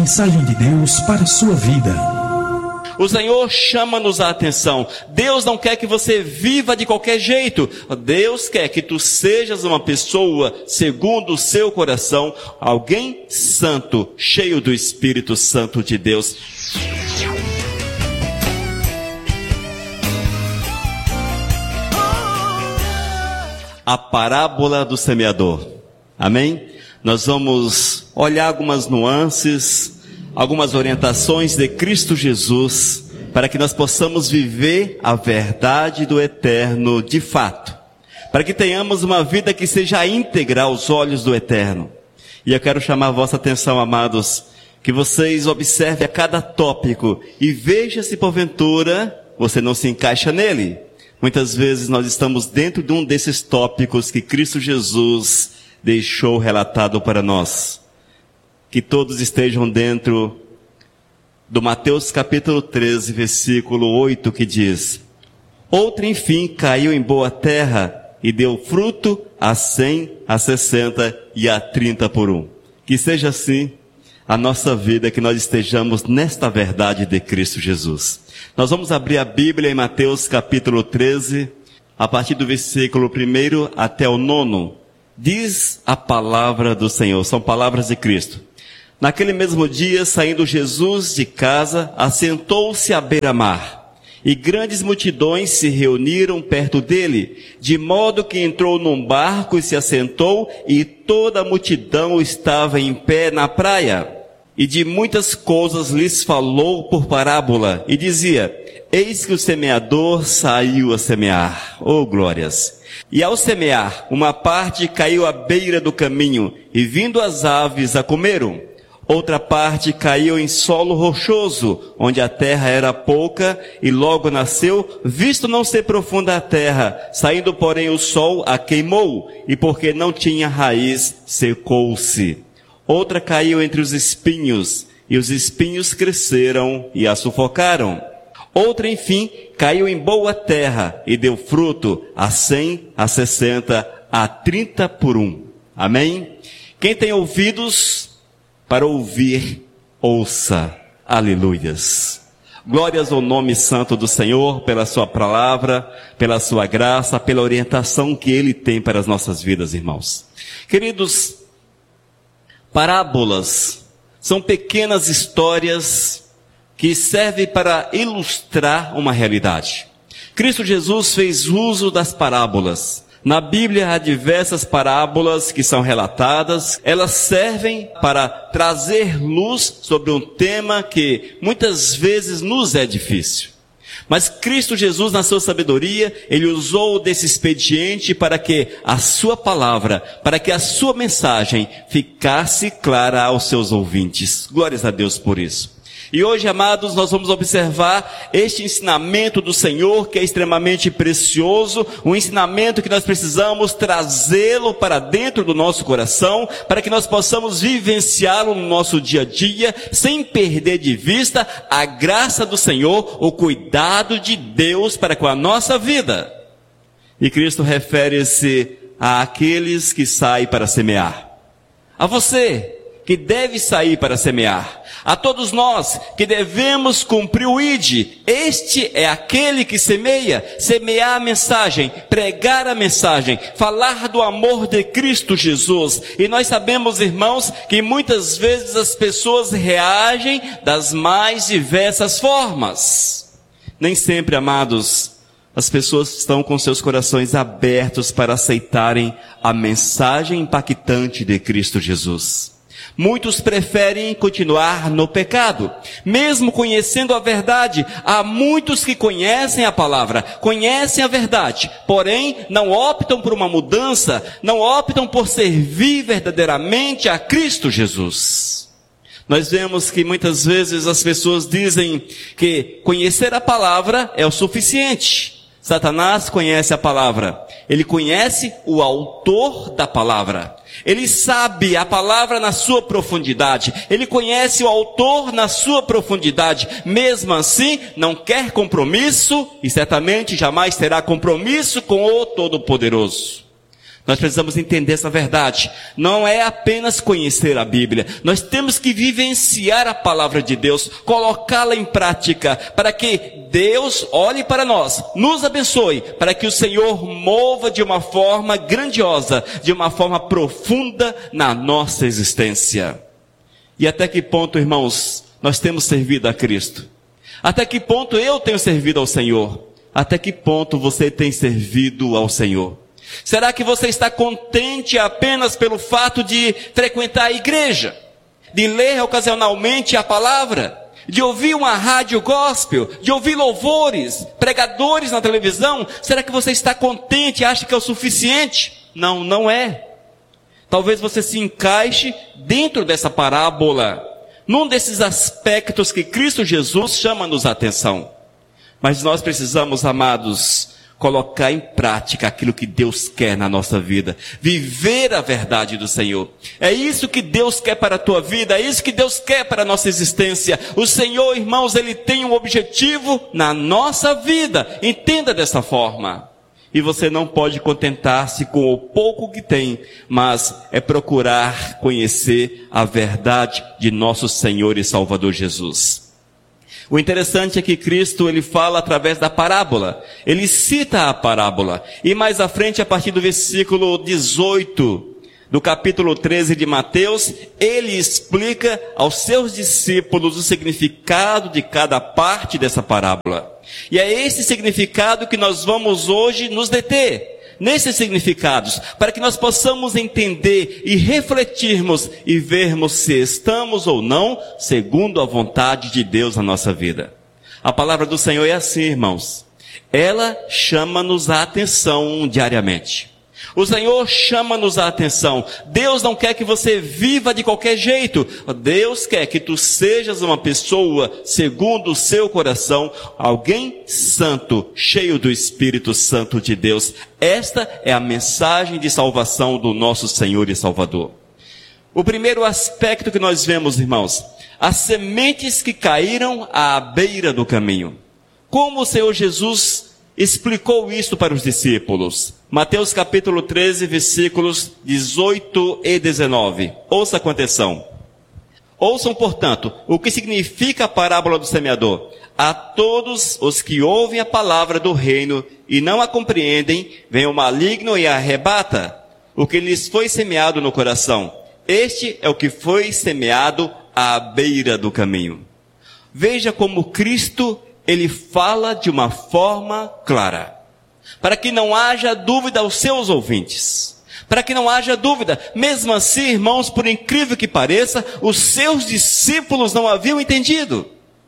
mensagem de Deus para a sua vida. O Senhor chama-nos a atenção. Deus não quer que você viva de qualquer jeito. Deus quer que tu sejas uma pessoa segundo o seu coração, alguém santo, cheio do Espírito Santo de Deus. A parábola do semeador. Amém? Nós vamos olhar algumas nuances, algumas orientações de Cristo Jesus, para que nós possamos viver a verdade do eterno de fato, para que tenhamos uma vida que seja íntegra aos olhos do eterno. E eu quero chamar a vossa atenção, amados, que vocês observem a cada tópico e vejam se porventura você não se encaixa nele. Muitas vezes nós estamos dentro de um desses tópicos que Cristo Jesus deixou relatado para nós. Que todos estejam dentro do Mateus capítulo 13, versículo 8, que diz: Outra, enfim, caiu em boa terra e deu fruto a 100, a 60 e a 30 por um. Que seja assim a nossa vida, que nós estejamos nesta verdade de Cristo Jesus. Nós vamos abrir a Bíblia em Mateus capítulo 13, a partir do versículo 1 até o 9. Diz a palavra do Senhor, são palavras de Cristo. Naquele mesmo dia, saindo Jesus de casa, assentou-se à beira-mar, e grandes multidões se reuniram perto dele, de modo que entrou num barco e se assentou, e toda a multidão estava em pé na praia. E de muitas coisas lhes falou por parábola, e dizia: Eis que o semeador saiu a semear. Oh, glórias! E ao semear, uma parte caiu à beira do caminho, e vindo as aves a comeram. Outra parte caiu em solo rochoso, onde a terra era pouca, e logo nasceu, visto não ser profunda a terra. Saindo, porém, o sol a queimou, e porque não tinha raiz, secou-se. Outra caiu entre os espinhos, e os espinhos cresceram e a sufocaram. Outra, enfim, caiu em boa terra e deu fruto a 100, a 60, a 30 por um. Amém? Quem tem ouvidos para ouvir, ouça. Aleluias. Glórias ao nome santo do Senhor, pela sua palavra, pela sua graça, pela orientação que Ele tem para as nossas vidas, irmãos. Queridos, parábolas são pequenas histórias que servem para ilustrar uma realidade. Cristo Jesus fez uso das parábolas. Na Bíblia há diversas parábolas que são relatadas. Elas servem para trazer luz sobre um tema que muitas vezes nos é difícil. Mas Cristo Jesus, na sua sabedoria, Ele usou desse expediente para que a sua palavra, para que a sua mensagem ficasse clara aos seus ouvintes. Glórias a Deus por isso. E hoje, amados, nós vamos observar este ensinamento do Senhor, que é extremamente precioso, um ensinamento que nós precisamos trazê-lo para dentro do nosso coração, para que nós possamos vivenciá-lo no nosso dia a dia, sem perder de vista a graça do Senhor, o cuidado de Deus para com a nossa vida. E Cristo refere-se àqueles que saem para semear. A você, que deve sair para semear. A todos nós que devemos cumprir o ID. Este é aquele que semeia, semear a mensagem, pregar a mensagem, falar do amor de Cristo Jesus. E nós sabemos, irmãos, que muitas vezes as pessoas reagem das mais diversas formas. Nem sempre, amados, as pessoas estão com seus corações abertos para aceitarem a mensagem impactante de Cristo Jesus. Muitos preferem continuar no pecado, mesmo conhecendo a verdade. Há muitos que conhecem a palavra, conhecem a verdade, porém não optam por uma mudança, não optam por servir verdadeiramente a Cristo Jesus. Nós vemos que muitas vezes as pessoas dizem que conhecer a palavra é o suficiente. Satanás conhece a palavra, ele conhece o autor da palavra, ele sabe a palavra na sua profundidade, ele conhece o autor na sua profundidade, mesmo assim não quer compromisso e certamente jamais terá compromisso com o Todo-Poderoso. Nós precisamos entender essa verdade. Não é apenas conhecer a Bíblia. Nós temos que vivenciar a palavra de Deus, colocá-la em prática, para que Deus olhe para nós, nos abençoe, para que o Senhor mova de uma forma grandiosa, de uma forma profunda na nossa existência. E até que ponto, irmãos, nós temos servido a Cristo? Até que ponto eu tenho servido ao Senhor? Até que ponto você tem servido ao Senhor? Será que você está contente apenas pelo fato de frequentar a igreja, de ler ocasionalmente a palavra, de ouvir uma rádio gospel, de ouvir louvores, pregadores na televisão? Será que você está contente e acha que é o suficiente? Não, não é. Talvez você se encaixe dentro dessa parábola, num desses aspectos que Cristo Jesus chama-nos a atenção. Mas nós precisamos, amados, colocar em prática aquilo que Deus quer na nossa vida. Viver a verdade do Senhor. É isso que Deus quer para a tua vida. É isso que Deus quer para a nossa existência. O Senhor, irmãos, Ele tem um objetivo na nossa vida. Entenda dessa forma. E você não pode contentar-se com o pouco que tem, mas é procurar conhecer a verdade de nosso Senhor e Salvador Jesus. O interessante é que Cristo, Ele fala através da parábola. Ele cita a parábola. E mais à frente, a partir do versículo 18, do capítulo 13 de Mateus, Ele explica aos seus discípulos o significado de cada parte dessa parábola. E é esse significado que nós vamos hoje nos deter. Nesses significados, para que nós possamos entender e refletirmos e vermos se estamos ou não segundo a vontade de Deus na nossa vida. A palavra do Senhor é assim, irmãos. Ela chama-nos a atenção diariamente. O Senhor chama-nos a atenção. Deus não quer que você viva de qualquer jeito. Deus quer que tu sejas uma pessoa segundo o seu coração, alguém santo, cheio do Espírito Santo de Deus. Esta é a mensagem de salvação do nosso Senhor e Salvador. O primeiro aspecto que nós vemos, irmãos, as sementes que caíram à beira do caminho. Como o Senhor Jesus explicou isso para os discípulos? Mateus capítulo 13, versículos 18 e 19. Ouça com atenção. Ouçam, portanto, o que significa a parábola do semeador. A todos os que ouvem a palavra do reino e não a compreendem, vem o maligno e a arrebata o que lhes foi semeado no coração. Este é o que foi semeado à beira do caminho. Veja como Cristo, Ele fala de uma forma clara, para que não haja dúvida aos seus ouvintes, para que não haja dúvida. Mesmo assim, irmãos, por incrível que pareça, os seus discípulos não haviam entendido.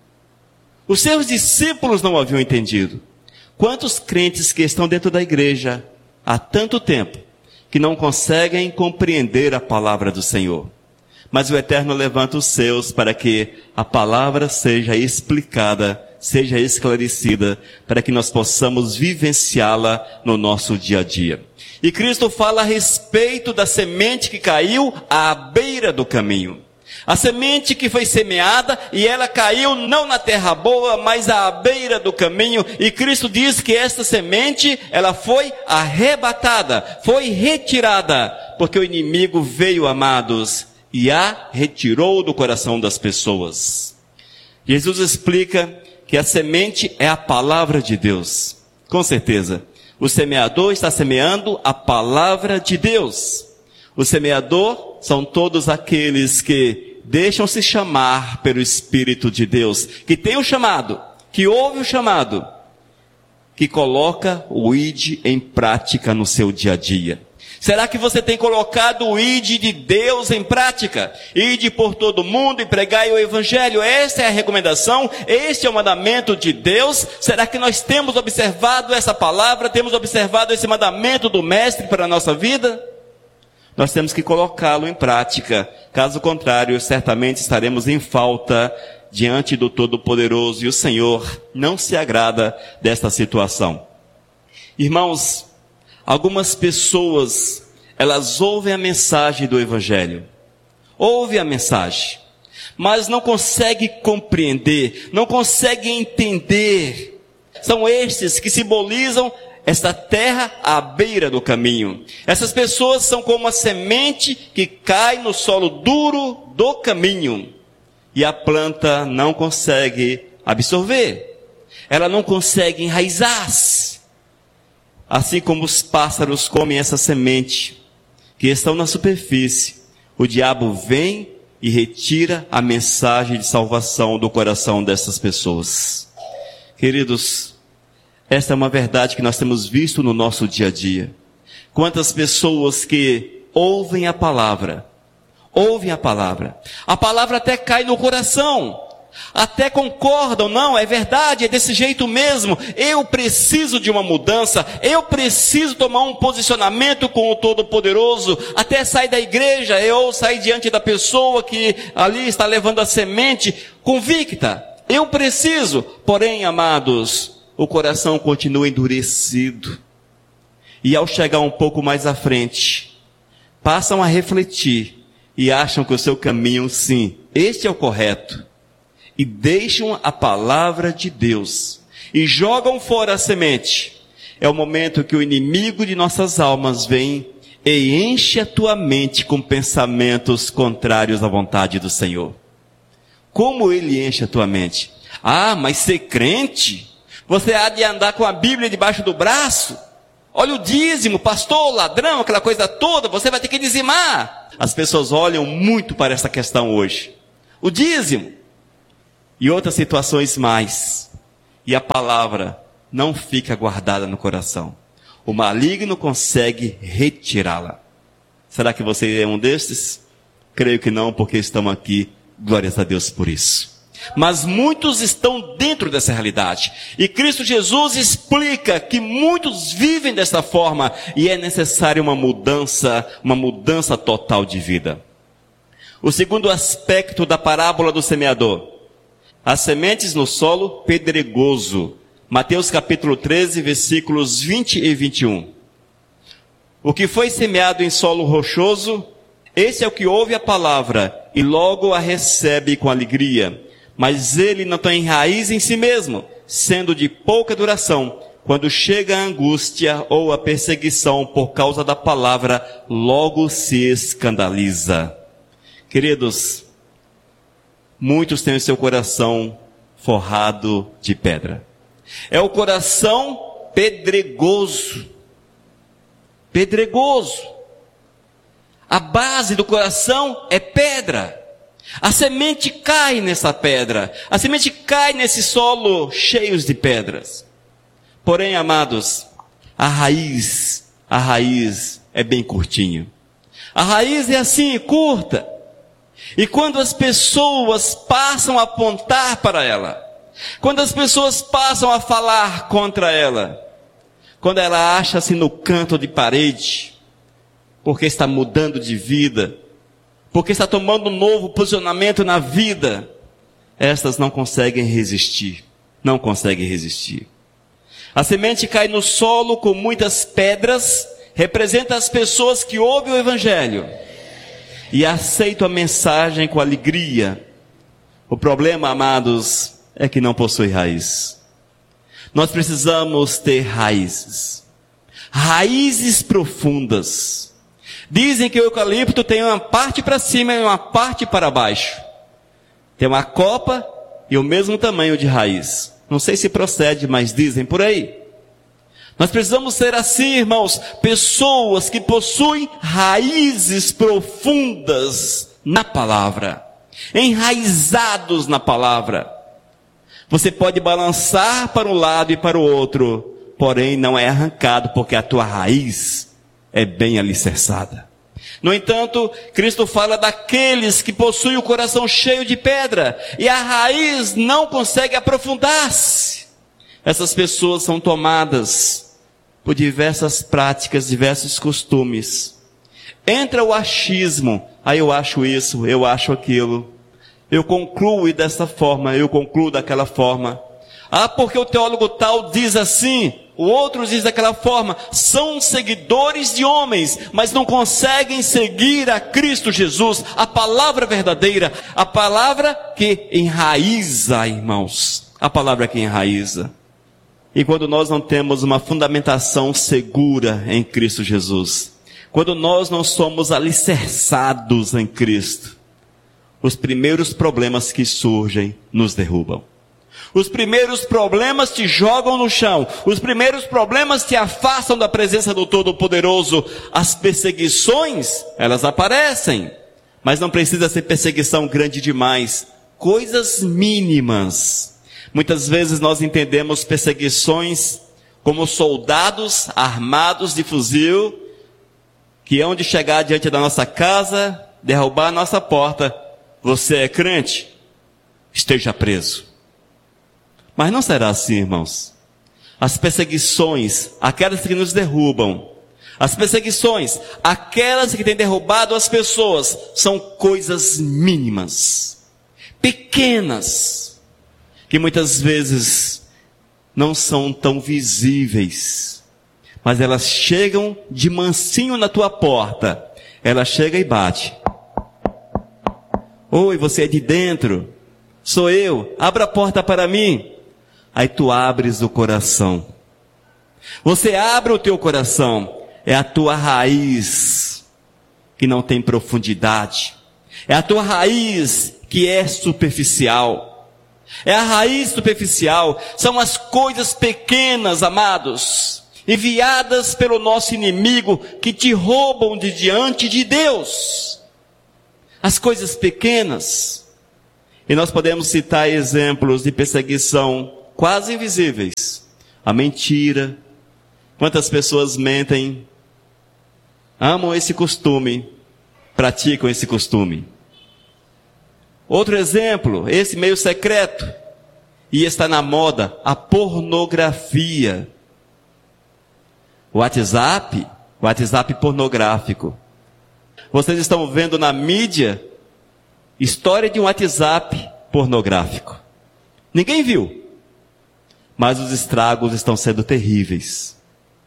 Os seus discípulos não haviam entendido. Quantos crentes que estão dentro da igreja há tanto tempo, que não conseguem compreender a palavra do Senhor. Mas o Eterno levanta os seus para que a palavra seja explicada, seja esclarecida, para que nós possamos vivenciá-la no nosso dia a dia. E Cristo fala a respeito da semente que caiu à beira do caminho. A semente que foi semeada e ela caiu não na terra boa, mas à beira do caminho. E Cristo diz que esta semente, ela foi arrebatada, foi retirada, porque o inimigo veio, amados, e a retirou do coração das pessoas. Jesus explica que a semente é a palavra de Deus. Com certeza, o semeador está semeando a palavra de Deus. O semeador são todos aqueles que deixam-se chamar pelo Espírito de Deus, que tem o chamado, que ouve o chamado, que coloca o ID em prática no seu dia a dia. Será que você tem colocado o ID de Deus em prática? Ide por todo mundo e pregai o Evangelho. Essa é a recomendação, este é o mandamento de Deus. Será que nós temos observado essa palavra, temos observado esse mandamento do Mestre para a nossa vida? Nós temos que colocá-lo em prática. Caso contrário, certamente estaremos em falta diante do Todo-Poderoso, e o Senhor não se agrada desta situação. Irmãos, algumas pessoas, elas ouvem a mensagem do Evangelho, ouvem a mensagem, mas não conseguem compreender, não conseguem entender. São estes que simbolizam esta terra à beira do caminho. Essas pessoas são como a semente que cai no solo duro do caminho. E a planta não consegue absorver. Ela não consegue enraizar-se. Assim como os pássaros comem essa semente, que estão na superfície, o diabo vem e retira a mensagem de salvação do coração dessas pessoas. Queridos, esta é uma verdade que nós temos visto no nosso dia a dia. Quantas pessoas que ouvem a palavra até cai no coração, até concordam, não, é verdade, é desse jeito mesmo, eu preciso de uma mudança, eu preciso tomar um posicionamento com o Todo-Poderoso, até sair da igreja, ou sair diante da pessoa que ali está levando a semente, convicta, eu preciso, porém, amados, o coração continua endurecido, e ao chegar um pouco mais à frente, passam a refletir, e acham que o seu caminho, sim, este é o correto, e deixam a palavra de Deus, e jogam fora a semente. É o momento que o inimigo de nossas almas vem e enche a tua mente com pensamentos contrários à vontade do Senhor. Como ele enche a tua mente? Ah, mas ser crente? Você há de andar com a Bíblia debaixo do braço? Olha o dízimo, pastor, ladrão, aquela coisa toda, você vai ter que dizimar. As pessoas olham muito para essa questão hoje. O dízimo. E outras situações mais. E a palavra não fica guardada no coração. O maligno consegue retirá-la. Será que você é um destes? Creio que não, porque estamos aqui. Glórias a Deus por isso. Mas muitos estão dentro dessa realidade. E Cristo Jesus explica que muitos vivem dessa forma. E é necessária uma mudança total de vida. O segundo aspecto da parábola do semeador. As sementes no solo pedregoso. Mateus capítulo 13, versículos 20 e 21. O que foi semeado em solo rochoso, esse é o que ouve a palavra e logo a recebe com alegria. Mas ele não tem raiz em si mesmo, sendo de pouca duração. Quando chega a angústia ou a perseguição por causa da palavra, logo se escandaliza. Queridos, muitos têm o seu coração forrado de pedra. É o coração pedregoso. Pedregoso. A base do coração é pedra. A semente cai nessa pedra. A semente cai nesse solo cheio de pedras. Porém, amados, a raiz é bem curtinha. A raiz é assim, curta. E quando as pessoas passam a apontar para ela, quando as pessoas passam a falar contra ela, quando ela acha-se no canto de parede, porque está mudando de vida, porque está tomando um novo posicionamento na vida, estas não conseguem resistir. Não conseguem resistir. A semente cai no solo com muitas pedras, representa as pessoas que ouvem o Evangelho e aceitam a mensagem com alegria. O problema, amados, é que não possui raiz. Nós precisamos ter raízes. Raízes profundas. Dizem que o eucalipto tem uma parte para cima e uma parte para baixo. Tem uma copa e o mesmo tamanho de raiz. Não sei se procede, mas dizem por aí. Nós precisamos ser assim, irmãos, pessoas que possuem raízes profundas na palavra, enraizados na palavra. Você pode balançar para um lado e para o outro, porém não é arrancado, porque a tua raiz é bem alicerçada. No entanto, Cristo fala daqueles que possuem o coração cheio de pedra, e a raiz não consegue aprofundar-se. Essas pessoas são tomadas por diversas práticas, diversos costumes. Entra o achismo, eu acho isso, eu acho aquilo. Eu concluo dessa forma, eu concluo daquela forma. Porque o teólogo tal diz assim, o outro diz daquela forma. São seguidores de homens, mas não conseguem seguir a Cristo Jesus, a palavra verdadeira, a palavra que enraiza, irmãos. A palavra que enraiza. E quando nós não temos uma fundamentação segura em Cristo Jesus, quando nós não somos alicerçados em Cristo, os primeiros problemas que surgem nos derrubam. Os primeiros problemas te jogam no chão. Os primeiros problemas te afastam da presença do Todo-Poderoso. As perseguições, elas aparecem. Mas não precisa ser perseguição grande demais. Coisas mínimas. Muitas vezes nós entendemos perseguições como soldados armados de fuzil, que hão de chegar diante da nossa casa, derrubar a nossa porta. Você é crente? Esteja preso. Mas não será assim, irmãos. As perseguições, aquelas que nos derrubam, as perseguições, aquelas que têm derrubado as pessoas, são coisas mínimas, pequenas, que muitas vezes não são tão visíveis, mas elas chegam de mansinho na tua porta. Ela chega e bate. Oi, você é de dentro? Sou eu, abra a porta para mim. Aí tu abres o coração. Você abre o teu coração. É a tua raiz que não tem profundidade. É a tua raiz que é superficial. É a raiz superficial. São as coisas pequenas, amados, enviadas pelo nosso inimigo, que te roubam de diante de Deus. As coisas pequenas. E nós podemos citar exemplos de perseguição quase invisíveis. A mentira. Quantas pessoas mentem, amam esse costume, praticam esse costume. Outro exemplo, esse meio secreto, e está na moda, a pornografia. O WhatsApp pornográfico. Vocês estão vendo na mídia história de um WhatsApp pornográfico. Ninguém viu. Mas os estragos estão sendo terríveis.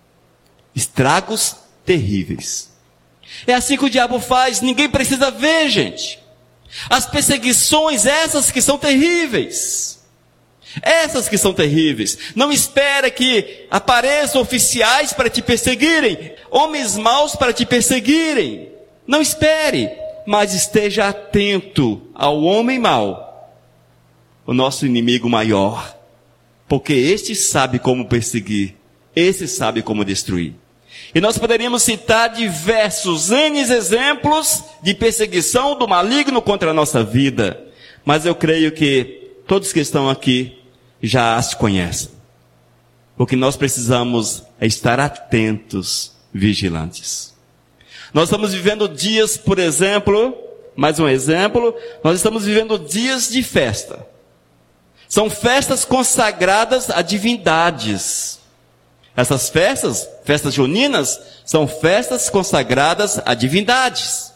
Estragos terríveis. É assim que o diabo faz, ninguém precisa ver, gente. As perseguições, essas que são terríveis. Essas que são terríveis. Não espera que apareçam oficiais para te perseguirem, homens maus para te perseguirem. Não espere, mas esteja atento ao homem mau, o nosso inimigo maior. Porque este sabe como perseguir, este sabe como destruir. E nós poderíamos citar diversos exemplos de perseguição do maligno contra a nossa vida. Mas eu creio que todos que estão aqui já as conhecem. O que nós precisamos é estar atentos, vigilantes. Nós estamos vivendo dias, por exemplo, mais um exemplo, nós estamos vivendo dias de festa. São festas consagradas a divindades. Essas festas juninas, são festas consagradas a divindades.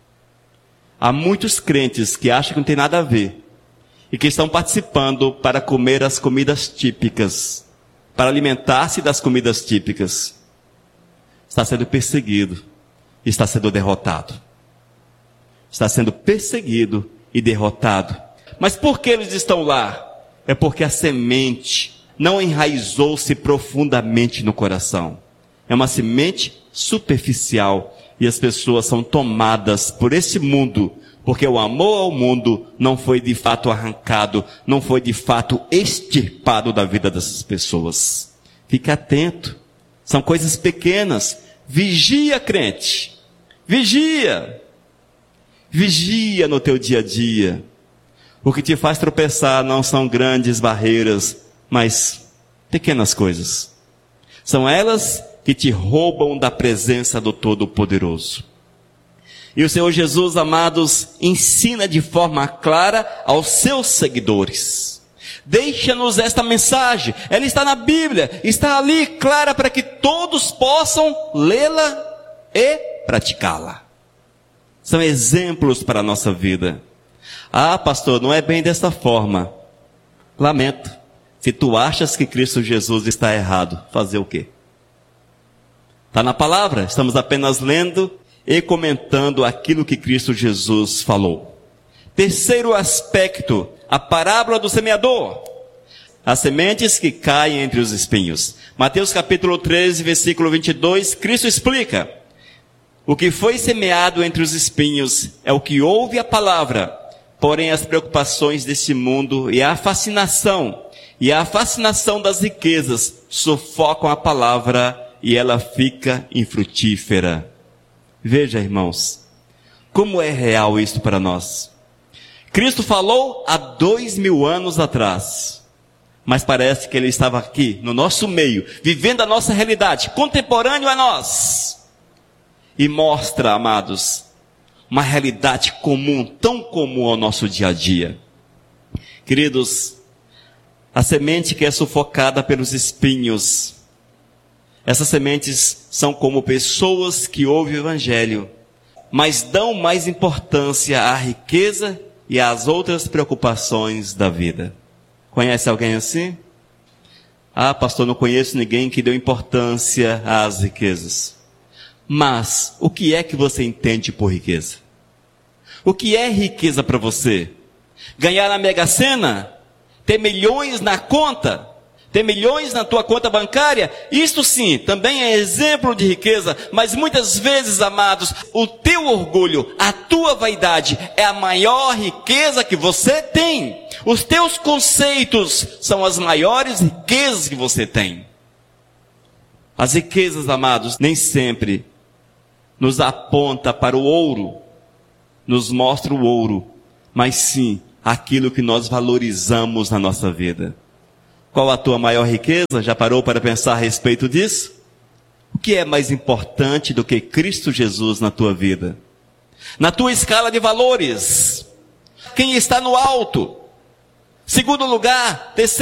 Há muitos crentes que acham que não tem nada a ver e que estão participando para comer as comidas típicas, para alimentar-se das comidas típicas. Está sendo perseguido, está sendo derrotado. Está sendo perseguido e derrotado. Mas por que eles estão lá? É porque a semente não enraizou-se profundamente no coração. É uma semente superficial e as pessoas são tomadas por esse mundo, porque o amor ao mundo não foi de fato arrancado, não foi de fato extirpado da vida dessas pessoas. Fique atento, são coisas pequenas. Vigia, crente, vigia no teu dia a dia. O que te faz tropeçar não são grandes barreiras, mas pequenas coisas. São elas que te roubam da presença do Todo-Poderoso. E o Senhor Jesus, amados, ensina de forma clara aos seus seguidores. Deixa-nos esta mensagem. Ela está na Bíblia, está ali clara para que todos possam lê-la e praticá-la. São exemplos para a nossa vida. Ah, pastor, não é bem dessa forma. Lamento. Se tu achas que Cristo Jesus está errado, fazer o quê? Está na palavra, estamos apenas lendo e comentando aquilo que Cristo Jesus falou. Terceiro aspecto, a parábola do semeador. as sementes que caem entre os espinhos. Mateus capítulo 13, versículo 22, Cristo explica: o que foi semeado entre os espinhos é o que ouve a palavra, porém as preocupações deste mundo e a fascinação das riquezas sufocam a palavra e ela fica infrutífera. Veja, irmãos, como é real isso para nós. Cristo falou há 2000 anos atrás, mas parece que ele estava aqui, no nosso meio, vivendo a nossa realidade, contemporâneo a nós. E mostra, amados, uma realidade comum, tão comum ao nosso dia a dia. Queridos, a semente que é sufocada pelos espinhos, essas sementes são como pessoas que ouvem o Evangelho, mas dão mais importância à riqueza e às outras preocupações da vida. Conhece alguém assim? Ah, pastor, não conheço ninguém que deu importância às riquezas. Mas, o que é que você entende por riqueza? O que é riqueza para você? Ganhar na Mega Sena? Ter milhões na conta? Ter milhões na tua conta bancária? Isto sim, também é exemplo de riqueza, mas muitas vezes, amados, o teu orgulho, a tua vaidade é a maior riqueza que você tem. Os teus conceitos são as maiores riquezas que você tem. As riquezas, amados, nem sempre nos aponta para o ouro, nos mostra o ouro, mas sim aquilo que nós valorizamos na nossa vida. Qual a tua maior riqueza? Já parou para pensar a respeito disso? O que é mais importante do que Cristo Jesus na tua vida? Na tua escala de valores, quem está no alto? Segundo lugar, terceiro